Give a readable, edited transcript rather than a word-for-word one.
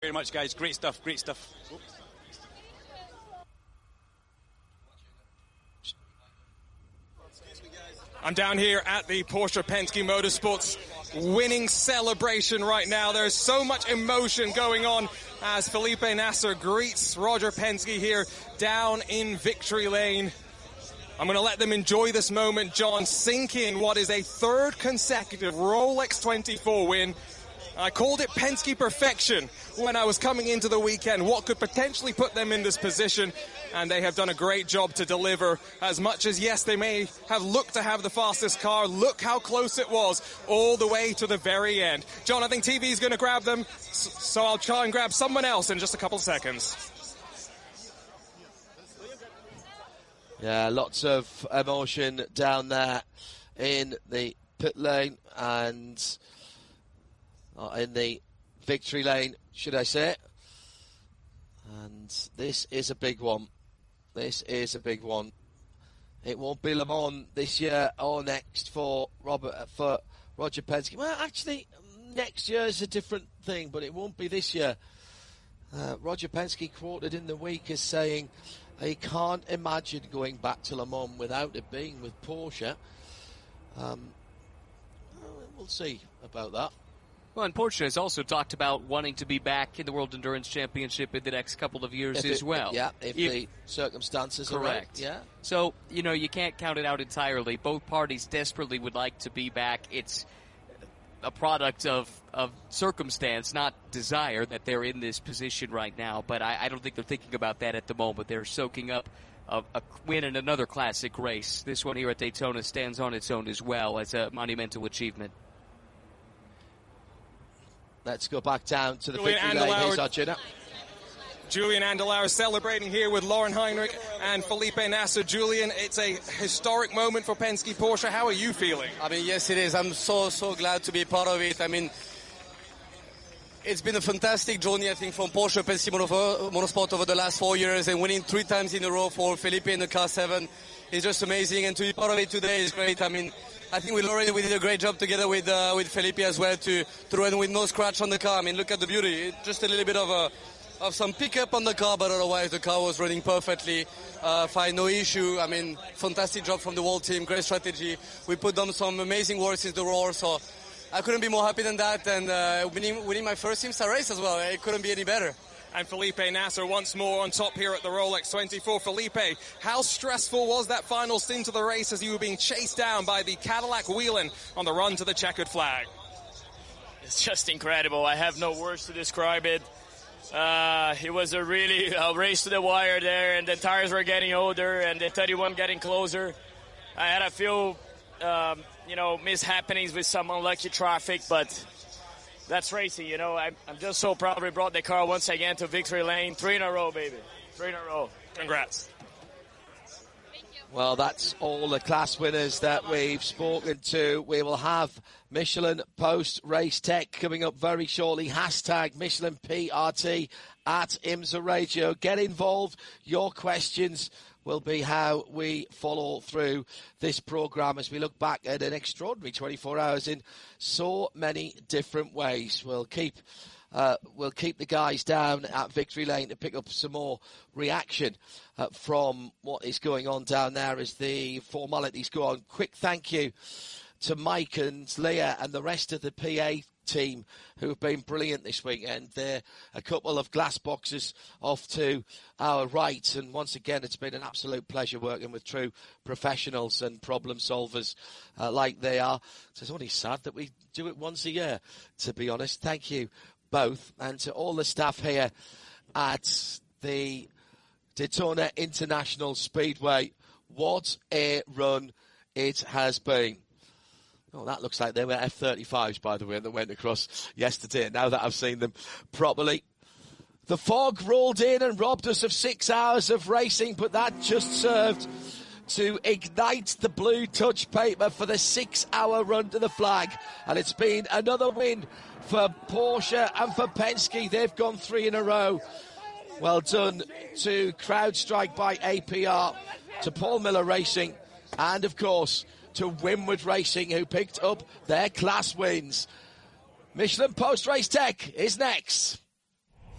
very much, guys. Great stuff, great stuff. I'm down here at the Porsche Penske Motorsports winning celebration right now. There's so much emotion going on as Felipe Nasr greets Roger Penske here down in victory lane. I'm going to let them enjoy this moment, John, sink in what is a third consecutive Rolex 24 win. I called it Penske perfection when I was coming into the weekend, what could potentially put them in this position, and they have done a great job to deliver. As much as, yes, they may have looked to have the fastest car, look how close it was all the way to the very end. John, I think TV is going to grab them, so I'll try and grab someone else in just a couple of seconds. Yeah, lots of emotion down there in the pit lane and in the victory lane, should I say. And this is a big one. This is a big one. It won't be Le Mans this year or next for Roger Penske. Well, actually, next year is a different thing, but it won't be this year. Roger Penske quoted in the week as saying he can't imagine going back to Le Mans without it being with Porsche. We'll see about that. Well, and Porsche has also talked about wanting to be back in the World Endurance Championship in the next couple of years as well. Yeah, if the circumstances are right. Yeah. So, you can't count it out entirely. Both parties desperately would like to be back. It's a product of circumstance, not desire, that they're in this position right now. But I don't think they're thinking about that at the moment. They're soaking up a win in another classic race. This one here at Daytona stands on its own as well as a monumental achievement. Let's go back down to the victory lane. Here's Arjuna. Julian Andalauer celebrating here with Lauren Heinrich and Felipe Nasr. Julian, it's a historic moment for Penske Porsche. How are you feeling? I mean, yes, it is. I'm so glad to be part of it. I mean, it's been a fantastic journey, I think, from Porsche Penske Motorsport over the last 4 years, and winning 3 times in a row for Felipe in the Car 7 is just amazing, and to be part of it today is great. I mean, I think we did a great job together with Felipe as well to run with no scratch on the car. I mean, look at the beauty. Just a little bit of some pickup on the car, but otherwise the car was running perfectly. Fine, no issue. I mean, fantastic job from the whole team. Great strategy. We put on some amazing work since the roar, so I couldn't be more happy than that. And winning my first IMSA race as well. It couldn't be any better. And Felipe Nasr once more on top here at the Rolex 24. Felipe, how stressful was that final stint of the race as you were being chased down by the Cadillac Whelen on the run to the checkered flag? It's just incredible. I have no words to describe it. It was a really race to the wire there, and the tires were getting older and the 31 getting closer. I had a few, mishappenings with some unlucky traffic, but that's racing, I'm just so proud we brought the car once again to victory lane. 3 in a row, baby. 3 in a row. Congrats. Well, that's all the class winners that we've spoken to. We will have Michelin post-race tech coming up very shortly. Hashtag Michelin PRT at IMSA Radio. Get involved. Your questions will be how we follow through this programme as we look back at an extraordinary 24 hours in so many different ways. We'll keep the guys down at Victory Lane to pick up some more reaction from what is going on down there as the formalities go on. Quick thank you to Mike and Leah and the rest of the PA team who have been brilliant this weekend. They're a couple of glass boxes off to our right, and once again it's been an absolute pleasure working with true professionals and problem solvers like they are. So it's only sad that we do it once a year, to be honest. Thank you both, and to all the staff here at the Daytona International Speedway. What a run it has been. Oh, that looks like they were F-35s, by the way, that went across yesterday, now that I've seen them properly. The fog rolled in and robbed us of 6 hours of racing, but that just served to ignite the blue touch paper for the 6-hour run to the flag. And it's been another win for Porsche and for Penske. They've gone 3 in a row. Well done to CrowdStrike by APR, to Paul Miller Racing, and, of course, to Winward Racing, who picked up their class wins. Michelin Post Race Tech is next.